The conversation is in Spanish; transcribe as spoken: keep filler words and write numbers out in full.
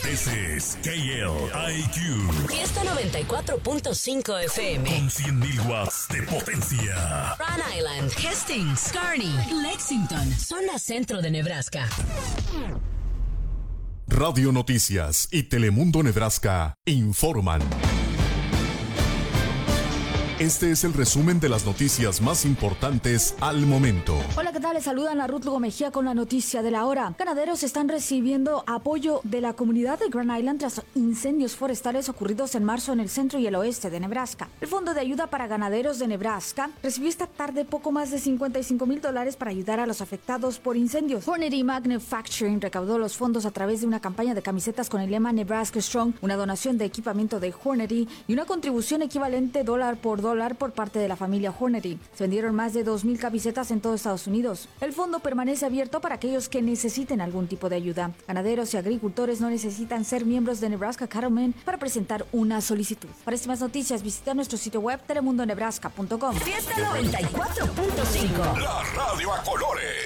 Ese es K L I Q. Fiesta noventa y cuatro punto cinco F M. Con cien mil watts de potencia. Rhode Island, Hastings, Kearney, Lexington, zona centro de Nebraska. Radio Noticias y Telemundo Nebraska informan. Este es el resumen de las noticias más importantes al momento. Hola, ¿qué tal? Les saludan a Ruth Lugo Mejía con la noticia de la hora. Ganaderos están recibiendo apoyo de la comunidad de Grand Island tras incendios forestales ocurridos en marzo en el centro y el oeste de Nebraska. El Fondo de Ayuda para Ganaderos de Nebraska recibió esta tarde poco más de cincuenta y cinco mil dólares para ayudar a los afectados por incendios. Hornady Manufacturing recaudó los fondos a través de una campaña de camisetas con el lema Nebraska Strong, una donación de equipamiento de Hornady y una contribución equivalente dólar por dólar por parte de la familia Hornady. Se vendieron más de dos mil camisetas en todo Estados Unidos. El fondo permanece abierto para aquellos que necesiten algún tipo de ayuda. Ganaderos y agricultores no necesitan ser miembros de Nebraska Cattlemen para presentar una solicitud. Para más noticias, visita nuestro sitio web telemundo nebraska punto com. Fiesta noventa y cuatro punto cinco. La radio a colores.